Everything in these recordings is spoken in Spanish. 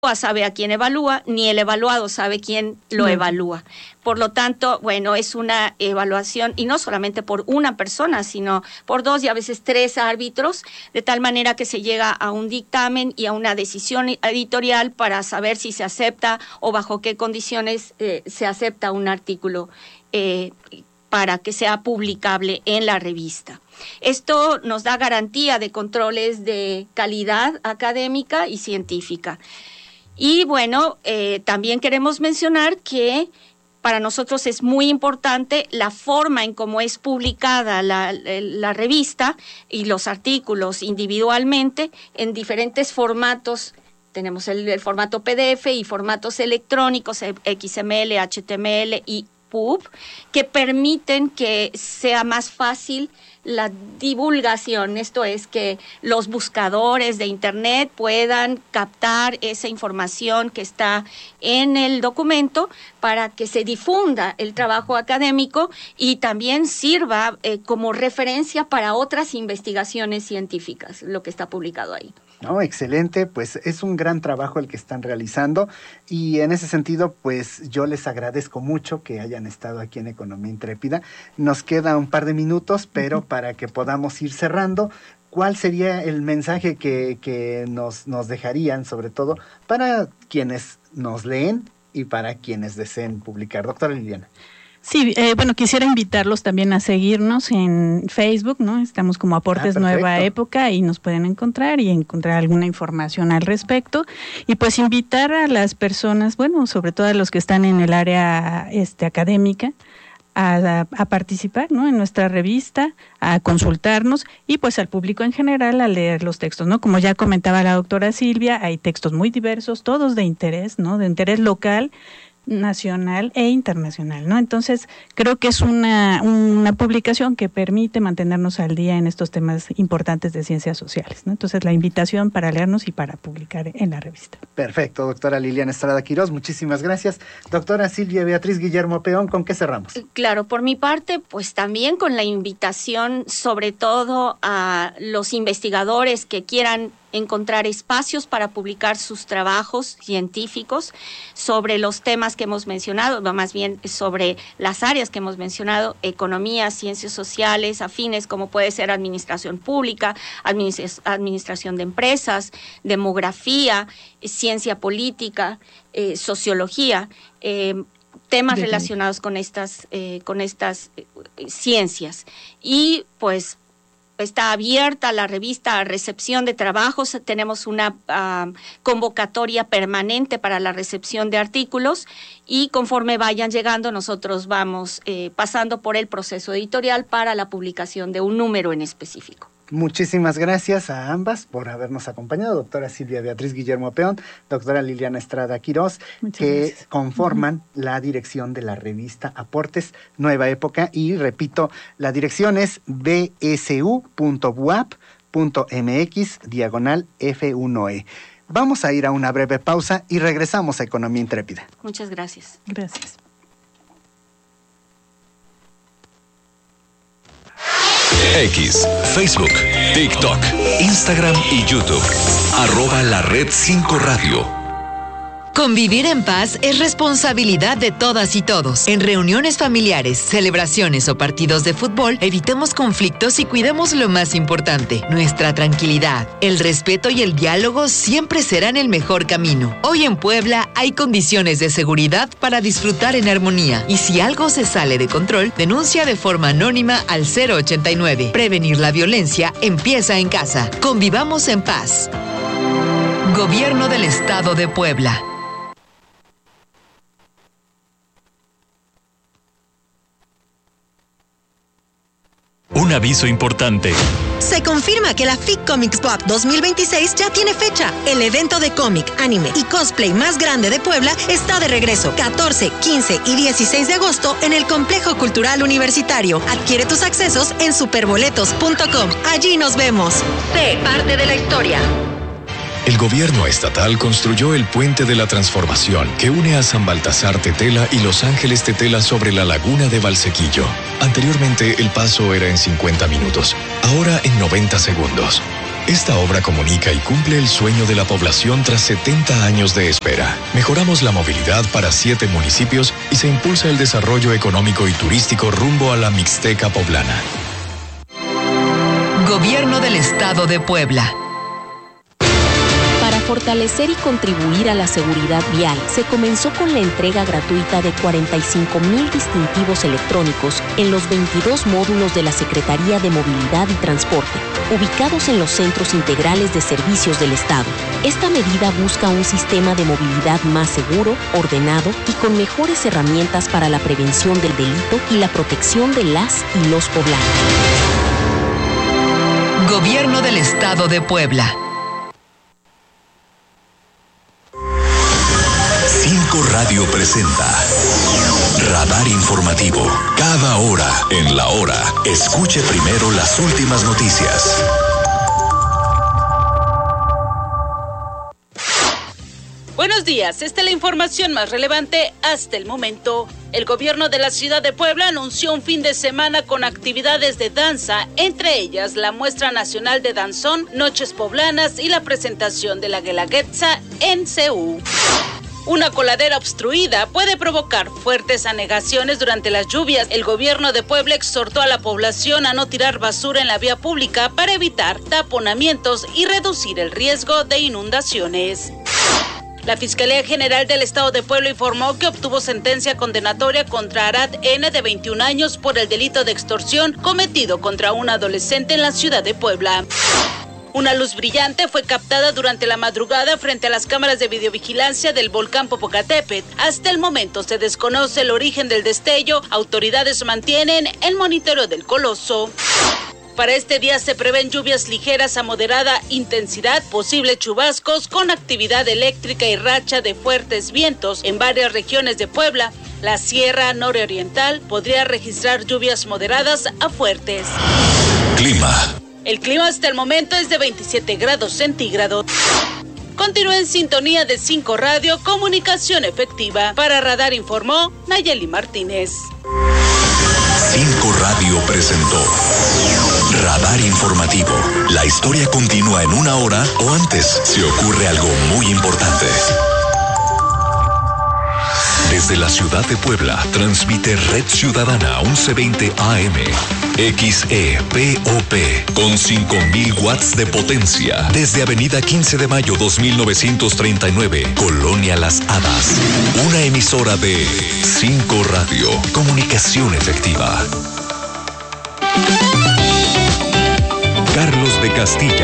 sabe a quién evalúa, ni el evaluado sabe quién lo evalúa. Por lo tanto, bueno, es una evaluación, y no solamente por una persona, sino por 2 y a veces 3 árbitros, de tal manera que se llega a un dictamen y a una decisión editorial para saber si se acepta o bajo qué condiciones se acepta un artículo para que sea publicable en la revista. Esto nos da garantía de controles de calidad académica y científica. Y bueno, también queremos mencionar que para nosotros es muy importante la forma en cómo es publicada la revista y los artículos individualmente en diferentes formatos. Tenemos el formato PDF y formatos electrónicos, XML, HTML y PUB, que permiten que sea más fácil la divulgación, esto es que los buscadores de internet puedan captar esa información que está en el documento para que se difunda el trabajo académico y también sirva como referencia para otras investigaciones científicas, lo que está publicado ahí. No, excelente, pues es un gran trabajo el que están realizando y en ese sentido, pues yo les agradezco mucho que hayan estado aquí en Economía Intrépida. Nos queda un par de minutos, pero para que podamos ir cerrando, ¿cuál sería el mensaje que nos dejarían, sobre todo para quienes nos leen y para quienes deseen publicar? Doctora Liliana. Sí, bueno, quisiera invitarlos también a seguirnos en Facebook, ¿no? Estamos como Aportes Nueva Época y nos pueden encontrar y encontrar alguna información al respecto. Y pues invitar a las personas, bueno, sobre todo a los que están en el área académica, a participar, ¿no? En nuestra revista, a consultarnos y pues al público en general a leer los textos, ¿no? Como ya comentaba la doctora Silvia, hay textos muy diversos, todos de interés, ¿no? De interés local, nacional e internacional, ¿no? Entonces, creo que es una publicación que permite mantenernos al día en estos temas importantes de ciencias sociales, ¿no? Entonces, la invitación para leernos y para publicar en la revista. Perfecto, doctora Liliana Estrada Quirós, muchísimas gracias. Doctora Silvia Beatriz Guillermo Peón, ¿con qué cerramos? Claro, por mi parte, pues también con la invitación, sobre todo a los investigadores que quieran encontrar espacios para publicar sus trabajos científicos sobre los temas que hemos mencionado, más bien sobre las áreas que hemos mencionado, economía, ciencias sociales, afines como puede ser administración pública, administración de empresas, demografía, ciencia política, sociología, temas relacionados con estas ciencias. Y pues está abierta la revista a recepción de trabajos, tenemos una convocatoria permanente para la recepción de artículos y conforme vayan llegando nosotros vamos pasando por el proceso editorial para la publicación de un número en específico. Muchísimas gracias a ambas por habernos acompañado, doctora Silvia Beatriz Guillermo Peón, doctora Liliana Estrada Quirós, que conforman la dirección de la revista Aportes Nueva Época y repito, la dirección es bsu.buap.mx/F1E. Vamos a ir a una breve pausa y regresamos a Economía Intrépida. Muchas gracias. Gracias. X, Facebook, TikTok, Instagram y YouTube. @LaRed5Radio. Convivir en paz es responsabilidad de todas y todos. En reuniones familiares, celebraciones o partidos de fútbol, evitemos conflictos y cuidemos lo más importante, nuestra tranquilidad. El respeto y el diálogo siempre serán el mejor camino. Hoy en Puebla hay condiciones de seguridad para disfrutar en armonía. Y si algo se sale de control, denuncia de forma anónima al 089. Prevenir la violencia empieza en casa. Convivamos en paz. Gobierno del Estado de Puebla. Un aviso importante. Se confirma que la FIC Comics Pop 2026 ya tiene fecha. El evento de cómic, anime y cosplay más grande de Puebla está de regreso 14, 15 y 16 de agosto en el Complejo Cultural Universitario. Adquiere tus accesos en superboletos.com. Allí nos vemos. Sé parte de la historia. El gobierno estatal construyó el Puente de la Transformación que une a San Baltasar Tetela y Los Ángeles Tetela sobre la laguna de Valsequillo. Anteriormente el paso era en 50 minutos, ahora en 90 segundos. Esta obra comunica y cumple el sueño de la población tras 70 años de espera. Mejoramos la movilidad para 7 municipios y se impulsa el desarrollo económico y turístico rumbo a la Mixteca poblana. Gobierno del Estado de Puebla. Para fortalecer y contribuir a la seguridad vial, se comenzó con la entrega gratuita de 45,000 distintivos electrónicos en los 22 módulos de la Secretaría de Movilidad y Transporte, ubicados en los centros integrales de servicios del Estado. Esta medida busca un sistema de movilidad más seguro, ordenado y con mejores herramientas para la prevención del delito y la protección de las y los poblanos. Gobierno del Estado de Puebla. 5 Radio presenta Radar Informativo. Cada hora, en la hora, escuche primero las últimas noticias. Buenos días, esta es la información más relevante hasta el momento. El gobierno de la ciudad de Puebla anunció un fin de semana con actividades de danza, entre ellas la muestra nacional de danzón, noches poblanas y la presentación de la Guelaguetza en CEU. Una coladera obstruida puede provocar fuertes anegaciones durante las lluvias. El gobierno de Puebla exhortó a la población a no tirar basura en la vía pública para evitar taponamientos y reducir el riesgo de inundaciones. La Fiscalía General del Estado de Puebla informó que obtuvo sentencia condenatoria contra Arad N., de 21 años, por el delito de extorsión cometido contra un adolescente en la ciudad de Puebla. Una luz brillante fue captada durante la madrugada frente a las cámaras de videovigilancia del volcán Popocatépetl. Hasta el momento se desconoce el origen del destello. Autoridades mantienen el monitoreo del coloso. Para este día se prevén lluvias ligeras a moderada intensidad, posibles chubascos con actividad eléctrica y racha de fuertes vientos en varias regiones de Puebla. La Sierra Nororiental podría registrar lluvias moderadas a fuertes. Clima. El clima hasta el momento es de 27 grados centígrados. Continúa en sintonía de 5 Radio, comunicación efectiva. Para Radar informó Nayeli Martínez. 5 Radio presentó Radar Informativo. La historia continúa en una hora o antes se ocurre algo muy importante. Desde la ciudad de Puebla, transmite Red Ciudadana 1120 AM, XEPOP, con 5,000 watts de potencia. Desde Avenida 15 de Mayo 2939, Colonia Las Hadas. Una emisora de 5 Radio, comunicación efectiva. Carlos de Castilla.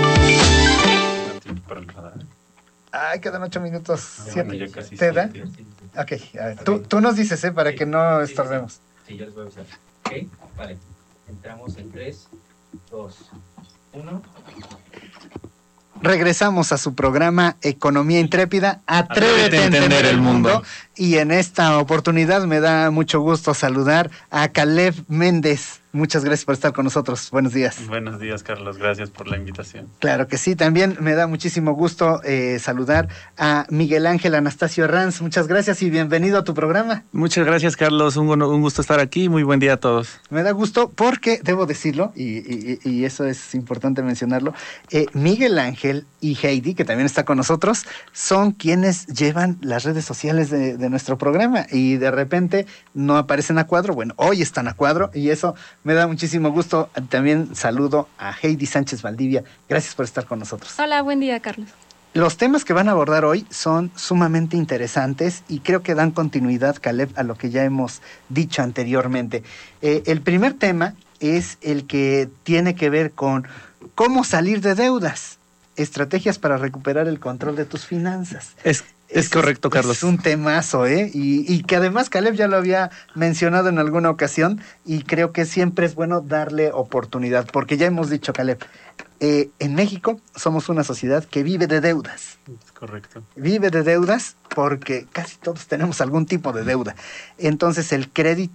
Ay, quedan 8 minutos. Bueno, 7. ¿Te da? Ok, a ver, tú nos dices, para que no estorbemos. Sí, yo les voy a avisar. Ok, vale. Entramos en 3, 2, 1. Regresamos a su programa Economía Intrépida. Atrévete a entender el mundo. Y en esta oportunidad me da mucho gusto saludar a Caleb Méndez. Muchas gracias por estar con nosotros. Buenos días. Buenos días, Carlos. Gracias por la invitación. Claro que sí. También me da muchísimo gusto saludar a Miguel Ángel Anastasio Herranz. Muchas gracias y bienvenido a tu programa. Muchas gracias, Carlos. Un gusto estar aquí. Muy buen día a todos. Me da gusto porque, debo decirlo, y eso es importante mencionarlo, Miguel Ángel y Heidi, que también está con nosotros, son quienes llevan las redes sociales de nuestro programa y de repente no aparecen a cuadro. Bueno, hoy están a cuadro y eso me da muchísimo gusto. También saludo a Heidi Sánchez Valdivia. Gracias por estar con nosotros. Hola, buen día, Carlos. Los temas que van a abordar hoy son sumamente interesantes y creo que dan continuidad, Caleb, a lo que ya hemos dicho anteriormente. El primer tema es el que tiene que ver con cómo salir de deudas, estrategias para recuperar el control de tus finanzas. Es correcto, Carlos. Es un temazo, y que además Caleb ya lo había mencionado en alguna ocasión y creo que siempre es bueno darle oportunidad, porque ya hemos dicho, Caleb, en México somos una sociedad que vive de deudas. Es correcto. Vive de deudas porque casi todos tenemos algún tipo de deuda. Entonces el crédito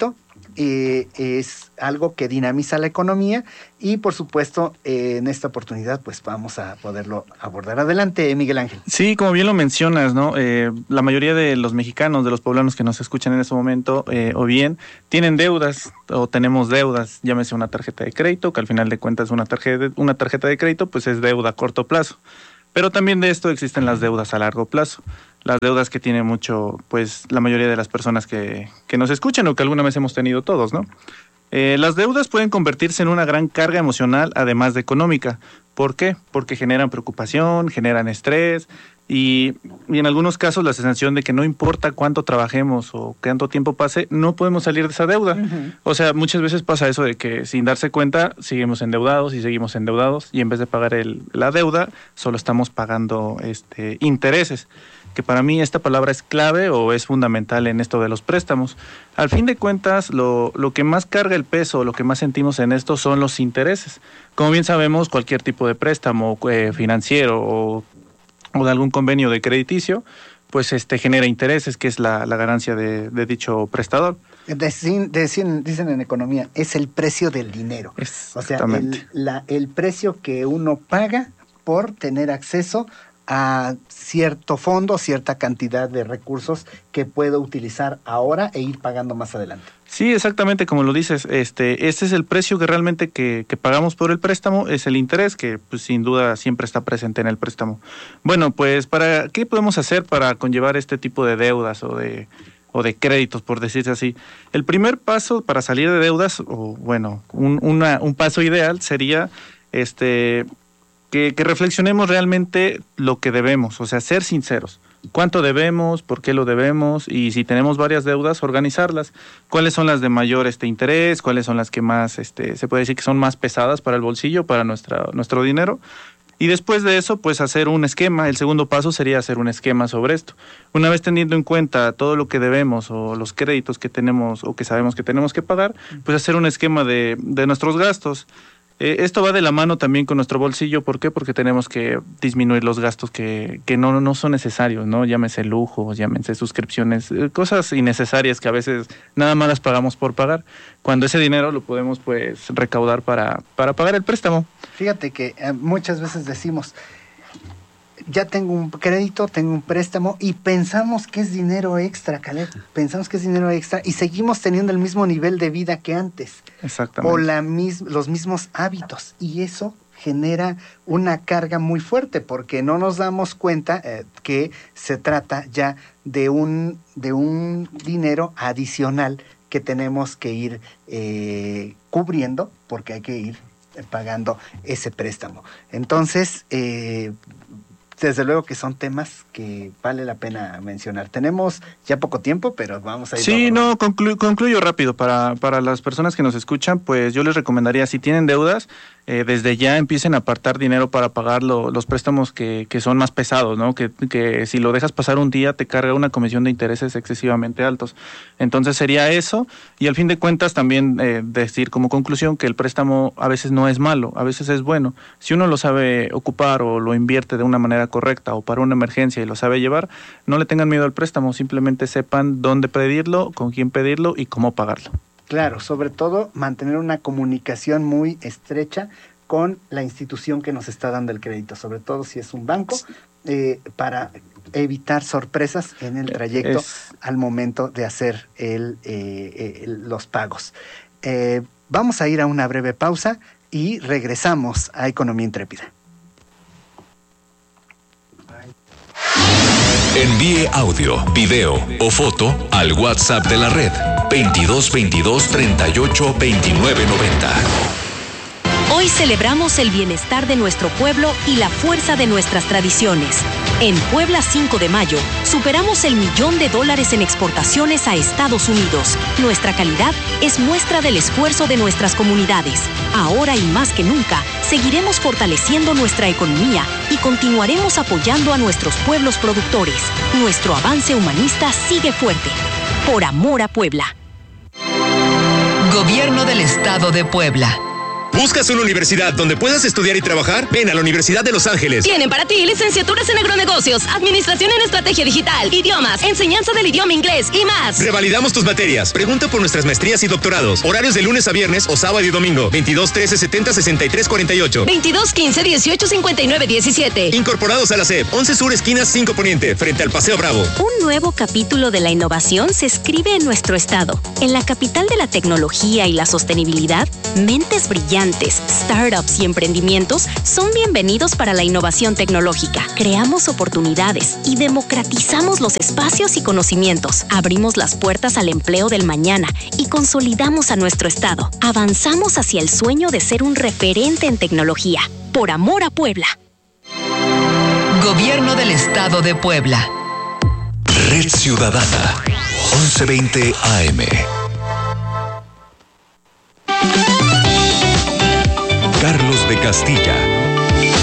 es algo que dinamiza la economía y por supuesto en esta oportunidad pues vamos a poderlo abordar. Adelante, Miguel Ángel. Sí, como bien lo mencionas, ¿no? La mayoría de los mexicanos, de los poblanos que nos escuchan en este momento, o bien tienen deudas o tenemos deudas, llámese una tarjeta de crédito, que al final de cuentas una tarjeta de crédito pues es deuda a corto plazo. Pero también de esto existen las deudas a largo plazo. Las deudas que tiene mucho, pues la mayoría de las personas que nos escuchan o que alguna vez hemos tenido todos, ¿no? Las deudas pueden convertirse en una gran carga emocional, además de económica. ¿Por qué? Porque generan preocupación, generan estrés y en algunos casos la sensación de que no importa cuánto trabajemos o cuánto tiempo pase, no podemos salir de esa deuda. Uh-huh. O sea, muchas veces pasa eso de que sin darse cuenta seguimos endeudados y en vez de pagar la deuda, solo estamos pagando intereses. Que para mí esta palabra es clave o es fundamental en esto de los préstamos. Al fin de cuentas, lo que más carga el peso, lo que más sentimos en esto son los intereses. Como bien sabemos, cualquier tipo de préstamo financiero o de algún convenio de crediticio, pues genera intereses, que es la ganancia de dicho prestador. Dicen en economía, es el precio del dinero. O sea, el precio que uno paga por tener acceso a cierto fondo, cierta cantidad de recursos que puedo utilizar ahora e ir pagando más adelante. Sí, exactamente como lo dices, este es el precio que realmente que pagamos por el préstamo, es el interés que pues, sin duda siempre está presente en el préstamo. Bueno, pues ¿qué podemos hacer para conllevar este tipo de deudas o de créditos, por decirse así? El primer paso para salir de deudas, o bueno, un paso ideal sería que reflexionemos realmente lo que debemos, o sea, ser sinceros. ¿Cuánto debemos? ¿Por qué lo debemos? Y si tenemos varias deudas, organizarlas. ¿Cuáles son las de mayor interés? ¿Cuáles son las que más, se puede decir que son más pesadas para el bolsillo, para nuestro dinero? Y después de eso, pues hacer un esquema. El segundo paso sería hacer un esquema sobre esto. Una vez teniendo en cuenta todo lo que debemos o los créditos que tenemos o que sabemos que tenemos que pagar, pues hacer un esquema de nuestros gastos. Esto va de la mano también con nuestro bolsillo. ¿Por qué? Porque tenemos que disminuir los gastos que no son necesarios, ¿no? Llámese lujos, llámense suscripciones, cosas innecesarias que a veces nada más las pagamos por pagar, cuando ese dinero lo podemos pues recaudar para pagar el préstamo. Fíjate que muchas veces decimos, ya tengo un crédito, tengo un préstamo y pensamos que es dinero extra, Caleb. Pensamos que es dinero extra y seguimos teniendo el mismo nivel de vida que antes. Exactamente. O los mismos hábitos. Y eso genera una carga muy fuerte porque no nos damos cuenta que se trata ya de un dinero adicional que tenemos que ir cubriendo porque hay que ir pagando ese préstamo. Entonces, desde luego que son temas que vale la pena mencionar. Tenemos ya poco tiempo, pero vamos a ir. Sí, concluyo rápido. Para las personas que nos escuchan, pues yo les recomendaría, si tienen deudas, desde ya empiecen a apartar dinero para pagar los préstamos que son más pesados, ¿no? Que si lo dejas pasar un día te carga una comisión de intereses excesivamente altos. Entonces sería eso, y al fin de cuentas también decir como conclusión que el préstamo a veces no es malo, a veces es bueno. Si uno lo sabe ocupar o lo invierte de una manera correcta o para una emergencia y lo sabe llevar, no le tengan miedo al préstamo, simplemente sepan dónde pedirlo, con quién pedirlo y cómo pagarlo. Claro, sobre todo mantener una comunicación muy estrecha con la institución que nos está dando el crédito, sobre todo si es un banco, para evitar sorpresas en el trayecto al momento de hacer los pagos. Vamos a ir a una breve pausa y regresamos a Economía Intrépida. Envíe audio, video o foto al WhatsApp de la red 2222 38 29 90. Hoy celebramos el bienestar de nuestro pueblo y la fuerza de nuestras tradiciones. En Puebla 5 de Mayo, superamos el $1,000,000 en exportaciones a Estados Unidos. Nuestra calidad es muestra del esfuerzo de nuestras comunidades. Ahora y más que nunca, seguiremos fortaleciendo nuestra economía y continuaremos apoyando a nuestros pueblos productores. Nuestro avance humanista sigue fuerte. Por amor a Puebla. Gobierno del Estado de Puebla. ¿Buscas una universidad donde puedas estudiar y trabajar? Ven a la Universidad de Los Ángeles. Tienen para ti licenciaturas en agronegocios, administración en estrategia digital, idiomas, enseñanza del idioma inglés y más. Revalidamos tus materias. Pregunta por nuestras maestrías y doctorados. Horarios de lunes a viernes o sábado y domingo. 22 13 70 63 48. 22 15 18 59 17. Incorporados a la SEP. 11 Sur, esquina 5 Poniente, frente al Paseo Bravo. Un nuevo capítulo de la innovación se escribe en nuestro estado. En la capital de la tecnología y la sostenibilidad, mentes brillantes, startups y emprendimientos son bienvenidos para la innovación tecnológica. Creamos oportunidades y democratizamos los espacios y conocimientos. Abrimos las puertas al empleo del mañana y consolidamos a nuestro estado. Avanzamos hacia el sueño de ser un referente en tecnología. Por amor a Puebla. Gobierno del Estado de Puebla. Red Ciudadana, 1120 AM. Carlos de Castilla,